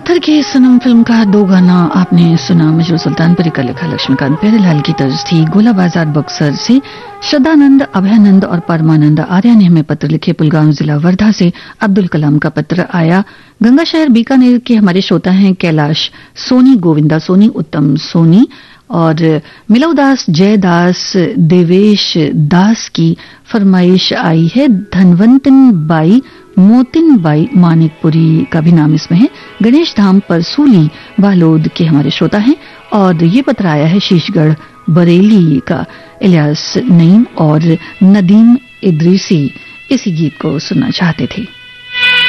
पत्थर की सनम फिल्म का दो गाना आपने सुना। मजरू सुल्तानपुरी का लिखा लक्ष्मीकांत प्यारेलाल की तर्ज थी। गोला बाजार बक्सर से श्रद्धानंद, अभयानंद और परमानंद आर्या ने हमें पत्र लिखे। पुलगांव जिला वर्धा से अब्दुल कलाम का पत्र आया। गंगा शहर बीकानेर के हमारे श्रोता हैं कैलाश सोनी, गोविंदा सोनी, उत्तम सोनी और मिलवदास, जयदास, देवेश दास की फरमाइश आई है। धनवंतन बाई, मोतिन बाई मानिकपुरी का भी नाम इसमें है। गणेश धाम परसूली बालोद के हमारे श्रोता हैं और ये पत्र आया है शीशगढ़ बरेली का। इलियास नईम और नदीम इद्रीसी इसी गीत को सुनना चाहते थे।